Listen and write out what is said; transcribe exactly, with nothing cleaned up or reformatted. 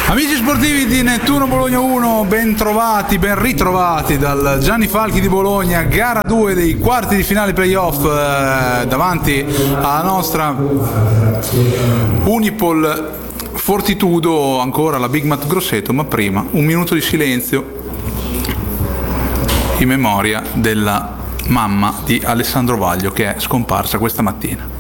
Amici sportivi di Nettuno Bologna uno, ben trovati, ben ritrovati dal Gianni Falchi di Bologna, gara due dei quarti di finale playoff, eh, davanti alla nostra Unipol Fortitudo, ancora la Big Mat Grosseto, ma prima un minuto di silenzio in memoria della mamma di Alessandro Vaglio che è scomparsa questa mattina.